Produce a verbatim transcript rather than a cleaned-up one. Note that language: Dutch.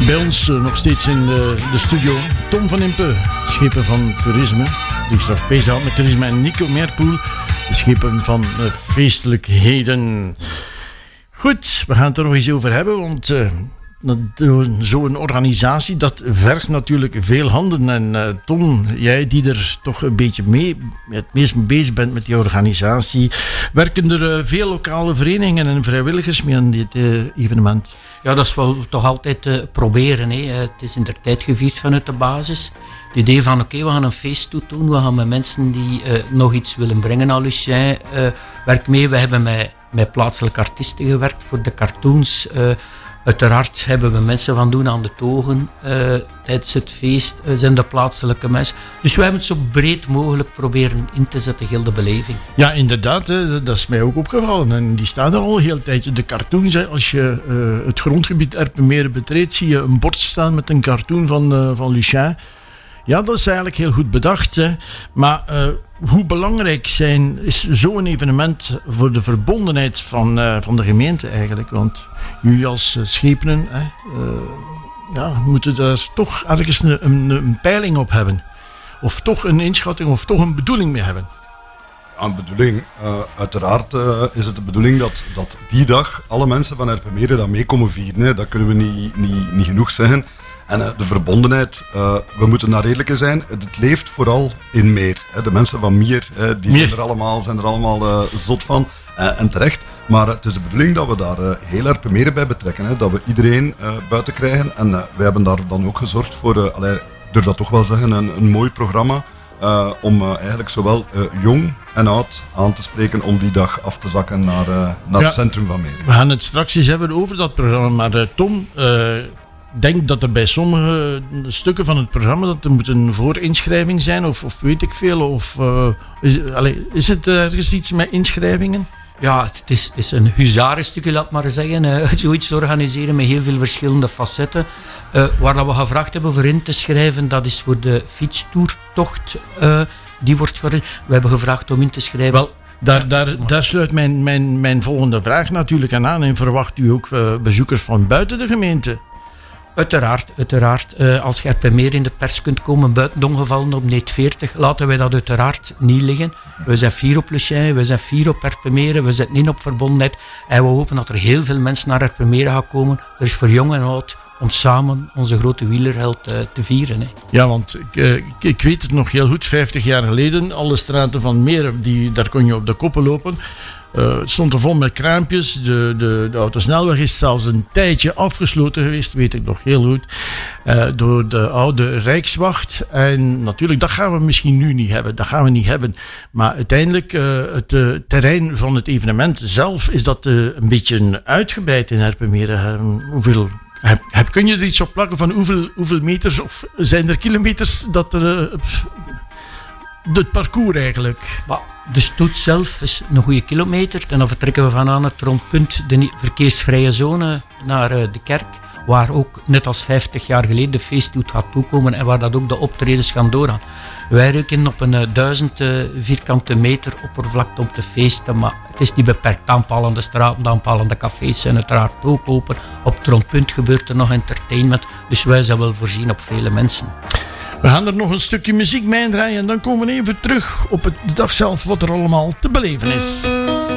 Bij ons uh, nog steeds in de, de studio Tom van Impe, schepen van toerisme, die zich bezighoudt met toerisme, en Nico Meerpoel, de schepen van uh, feestelijkheden. Goed, we gaan het er nog eens over hebben, want uh, zo'n organisatie, dat vergt natuurlijk veel handen. En uh, Tom, jij die er toch een beetje mee, het meest mee bezig bent met die organisatie, werken er uh, veel lokale verenigingen en vrijwilligers mee aan dit uh, evenement? Ja, dat is wel toch altijd uh, proberen. Hè. Het is in der tijd gevierd vanuit de basis. Het idee van, oké, okay, we gaan een feest toedoen. We gaan met mensen die uh, nog iets willen brengen aan Lucien uh, werk mee. We hebben met, met plaatselijke artiesten gewerkt voor de cartoons. Uh, uiteraard hebben we mensen van doen aan de togen. Uh, tijdens het feest uh, zijn de plaatselijke mensen. Dus wij hebben het zo breed mogelijk proberen in te zetten, heel de beleving. Ja, inderdaad. Hè, dat is mij ook opgevallen. En die staan er al heel tijdje. De cartoons, hè, als je uh, het grondgebied Erpenmeren betreedt, zie je een bord staan met een cartoon van, uh, van Lucien. Ja, dat is eigenlijk heel goed bedacht. Hè. Maar uh, hoe belangrijk zijn, is zo'n evenement voor de verbondenheid van, uh, van de gemeente eigenlijk? Want jullie als uh, schepenen hè, uh, ja, moeten daar toch ergens een, een, een peiling op hebben. Of toch een inschatting, of toch een bedoeling mee hebben. Ja, een bedoeling. Uh, uiteraard uh, is het de bedoeling dat, dat die dag alle mensen van Erpenmeren dat mee komen vieren. Hè. Dat kunnen we niet, niet, niet genoeg zeggen. En uh, de verbondenheid, uh, we moeten daar redelijk in zijn. Het leeft vooral in Meer. Hè. De mensen van Mier, uh, die Meer. Zijn, er allemaal, zijn er allemaal uh, zot van. Uh, en terecht. Maar uh, het is de bedoeling dat we daar uh, heel Erpenmeren bij betrekken. Hè. Dat we iedereen uh, buiten krijgen. En uh, wij hebben daar dan ook gezorgd voor, uh, allee, ik durf dat toch wel zeggen, een, een mooi programma. Uh, om uh, eigenlijk zowel uh, jong en oud aan te spreken om die dag af te zakken naar, uh, naar ja, het centrum van Meer. We gaan het straks eens hebben over dat programma. Maar uh, Tom... Uh, Ik denk dat er bij sommige stukken van het programma dat er moet een voorinschrijving zijn, of, of weet ik veel. Of, uh, is, allez, is het ergens iets met inschrijvingen? Ja, het is, het is een huzarenstukje, laat maar zeggen. Uh, zoiets organiseren met heel veel verschillende facetten. Uh, waar dat we gevraagd hebben voor in te schrijven, dat is voor de fietstoertocht. Uh, die wordt georganiseerd. We hebben gevraagd om in te schrijven. Wel, Daar, daar, daar sluit mijn, mijn, mijn volgende vraag natuurlijk aan aan. En verwacht u ook uh, bezoekers van buiten de gemeente? Uiteraard, uiteraard. Uh, als je Erpenmeren in de pers kunt komen, buiten de ongevallen op Neet veertig, laten wij dat uiteraard niet liggen. We zijn fier op Lucien, we zijn fier op Erpenmeren, we zetten in op verbondenheid. En we hopen dat er heel veel mensen naar Erpenmeren gaan komen. Er is voor jong en oud om samen onze grote wielerheld uh, te vieren. Hè. Ja, want ik, uh, ik, ik weet het nog heel goed, vijftig jaar geleden, alle straten van Meer, die, daar kon je op de koppen lopen. Uh, het stond er vol met kraampjes. De, de, de autosnelweg is zelfs een tijdje afgesloten geweest, weet ik nog heel goed, uh, door de oude Rijkswacht. En natuurlijk, dat gaan we misschien nu niet hebben. Dat gaan we niet hebben. Maar uiteindelijk, uh, het uh, terrein van het evenement zelf, is dat uh, een beetje uitgebreid in Erpenmeren. Uh, hoeveel... Heb, heb, kun je er iets op plakken van hoeveel, hoeveel meters, of zijn er kilometers dat er... Uh, het parcours eigenlijk. Maar de stoet zelf is een goede kilometer. En dan vertrekken we vanaan het rondpunt, de verkeersvrije zone, naar uh, de kerk. Waar ook, net als vijftig jaar geleden, de feeststoet gaat toekomen. En waar dat ook de optredens gaan doorgaan. Wij rekenen op een uh, duizend uh, vierkante meter oppervlakte om te feesten. Maar het is niet beperkt. De aanpalende straten, de aanpalende cafés zijn uiteraard ook open. Op het rondpunt gebeurt er nog entertainment. Dus wij zijn wel voorzien op vele mensen. We gaan er nog een stukje muziek mee draaien en dan komen we even terug op het, de dag zelf wat er allemaal te beleven is.